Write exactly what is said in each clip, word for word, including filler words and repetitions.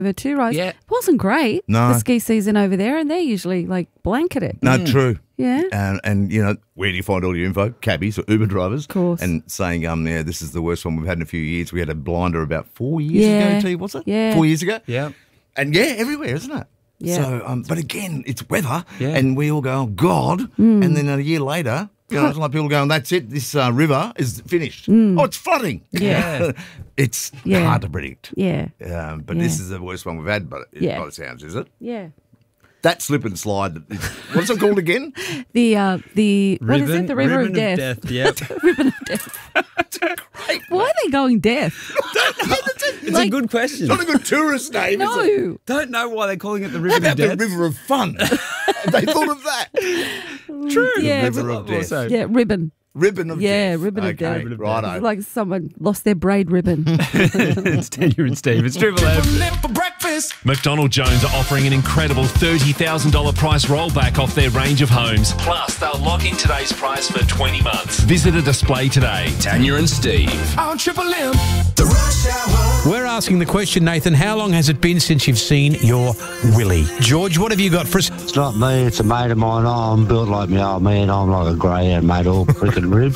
over two rides. Yeah. It wasn't great, No. the ski season over there, and they're usually like blanket it. No, true. Yeah. And, and, you know, where do you find all your info? Cabbies or Uber drivers. Of course. And saying, um, yeah, this is the worst one we've had in a few years. We had a blinder about four years Yeah. ago, T, was it? Yeah. Four years ago? Yeah. And, yeah, everywhere, isn't it? Yeah. So, um, but again, it's weather. Yeah. And we all go, oh, God. Mm. And then a year later, you know, it's like people going, that's it, this uh, river is finished. Oh, it's flooding. Yeah. It's Yeah. hard to predict. Yeah. Um, but Yeah. this is the worst one we've had, but it, Yeah. by the sounds, is it? Yeah. That slip and slide, what's it called again? The, uh, the what is Ribbon, it? The River ribbon of Death. Yep. Ribbon of Death. Why are they going death? It's Like- a good question. Not a good tourist name, is it? No. Don't know why they're calling it the How River about of the Death. River of Fun? they thought of that. True. Yeah, River ri- of Death. Also, Yeah, ribbon. Ribbon of Yeah, Death. ribbon of okay, death. Ribbon of righto. It's like someone lost their braid ribbon. it's Tanya and Steve. It's Triple M. for breakfast. McDonald Jones are offering an incredible thirty thousand dollars price rollback off their range of homes. Plus, they'll lock in today's price for twenty months. Visit a display today. Tanya and Steve on Triple M. The Rush Hour. We're asking the question, Nathan, how long has it been since you've seen your Willie? George, what have you got for us? It's not me, it's a mate of mine. Oh, I'm built like me old man. I'm like a greyhound, mate, all freaking ribs.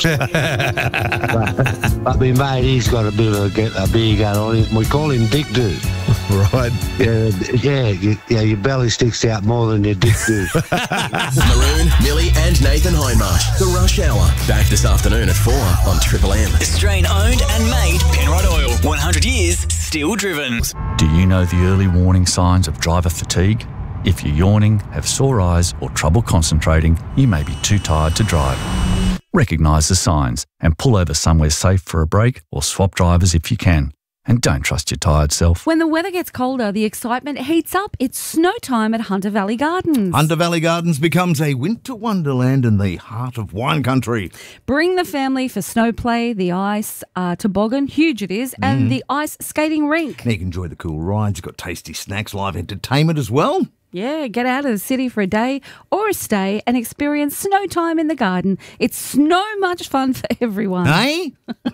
but, but my mate, he's got a bit of a, get a beer gun on him. We call him Dick Dude. Right. Yeah, yeah, you, yeah, your belly sticks out more than your dick do. Maroon, Millie and Nathan Hindmarsh. The Rush Hour. Back this afternoon at four on Triple M. Australian owned and made Penrod Oil. one hundred years still driven. Do you know the early warning signs of driver fatigue? If you're yawning, have sore eyes or trouble concentrating, you may be too tired to drive. Recognise the signs and pull over somewhere safe for a break or swap drivers if you can. And don't trust your tired self. When the weather gets colder, the excitement heats up. It's snow time at Hunter Valley Gardens. Hunter Valley Gardens becomes a winter wonderland in the heart of wine country. Bring the family for snow play, the ice uh, toboggan, huge it is, and the ice skating rink. Now you can enjoy the cool rides. You've got tasty snacks, live entertainment as well. Yeah, get out of the city for a day or a stay and experience snow time in the garden. It's so much fun for everyone. Eh?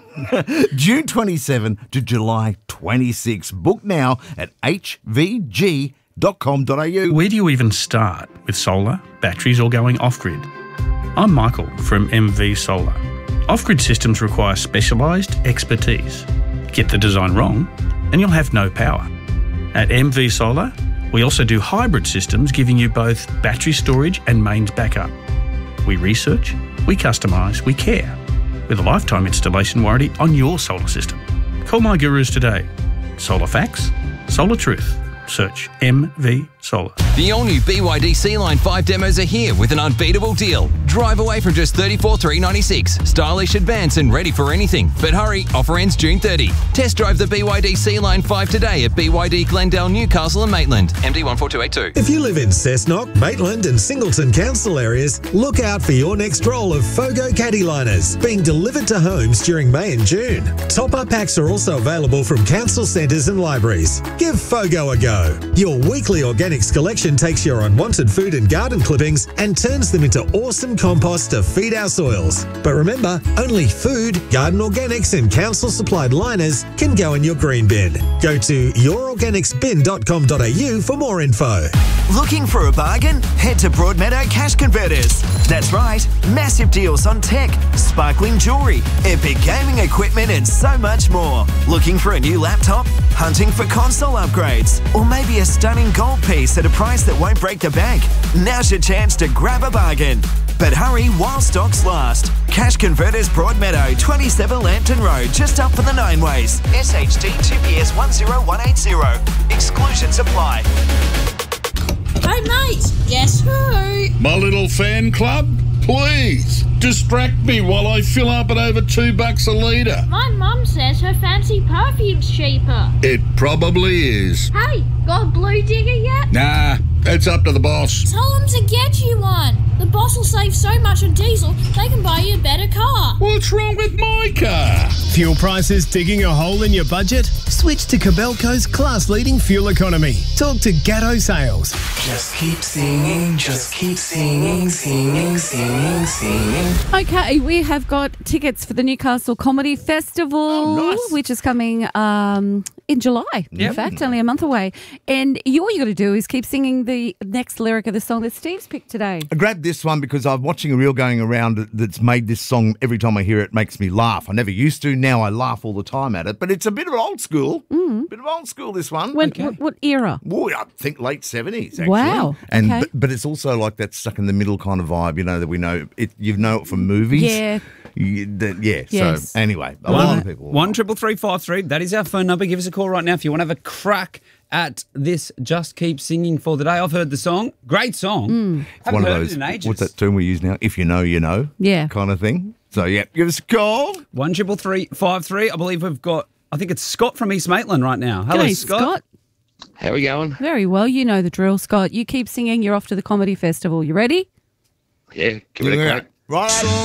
June twenty-seventh to July twenty-sixth. Book now at h v g dot com dot a u. Where do you even start with solar, batteries or going off-grid? I'm Michael from M V Solar. Off-grid systems require specialised expertise. Get the design wrong and you'll have no power. At M V Solar, we also do hybrid systems giving you both battery storage and mains backup. We research, we customise, we care, with a lifetime installation warranty on your solar system. Call my gurus today. Solar Facts, Solar Truth. Search M V Solar. The all-new B Y D C-Line five demos are here with an unbeatable deal. Drive away from just thirty-four thousand three hundred ninety-six dollars. Stylish, advanced and ready for anything. But hurry, offer ends June thirtieth. Test drive the B Y D C-Line five today at B Y D Glendale, Newcastle and Maitland. M D one four two eight two. If you live in Cessnock, Maitland and Singleton council areas, look out for your next roll of Fogo caddy liners being delivered to homes during May and June. Top-up packs are also available from council centres and libraries. Give Fogo a go. Your weekly organics collection takes your unwanted food and garden clippings and turns them into awesome compost to feed our soils. But remember, only food, garden organics and council supplied liners can go in your green bin. Go to your organics bin dot com dot a u for more info. Looking for a bargain? Head to Broadmeadow Cash Converters. That's right, massive deals on tech, sparkling jewellery, epic gaming equipment and so much more. Looking for a new laptop? Hunting for console upgrades? Or maybe a stunning gold piece at a price that won't break the bank? Now's your chance to grab a bargain. But hurry while stocks last. Cash Converters Broadmeadow, twenty-seven Lambton Road, just up for the nine ways. S H D two P S one zero one eight zero. Exclusions apply. Hey mate, guess who? My little fan club? Please, distract me while I fill up at over two bucks a litre. My mum says her fancy perfume's cheaper. It probably is. Hey, got a blue digger yet? Nah, it's up to the boss. Tell them to get you one. The boss will save so much on diesel, they can buy you a better car. What's wrong with my car? Fuel prices digging a hole in your budget? Switch to Cabelco's class-leading fuel economy. Talk to Gatto Sales. Just keep singing, just keep singing, singing, singing, singing. Okay, we have got tickets for the Newcastle Comedy Festival, Oh, nice. which is coming um, in July, in Yep. fact, only a month away. And you, all you got to do is keep singing the next lyric of the song that Steve's picked today. I grabbed this one because I'm watching a reel going around that's made this song, every time I hear it, makes me laugh. I never used to. Now I laugh all the time at it. But it's a bit of old school. Mm. Bit of old school, this one. When, what, what era? Oh, I think late seventies, actually. Wow, And okay. but, but it's also like that stuck in the middle kind of vibe, you know, that we know it. You know it from movies. Yeah. You, that, yeah. Yes. So anyway, a lot of people. One triple three five three. That is our phone number. Give us a call right now if you want to have a crack at this. Just keep singing for the day. I've heard the song. Great song. Mm. It's Haven't one of heard those. it in ages. What's that term we use now? If you know, you know. Yeah. Kind of thing. So yeah, give us a call. One triple three five three. I believe we've got. I think it's Scott from East Maitland right now. Hello, G'day, Scott. Scott. How we going? Very well. You know the drill, Scott. You keep singing. You're off to the comedy festival. You ready? Yeah, give it a crack. Right.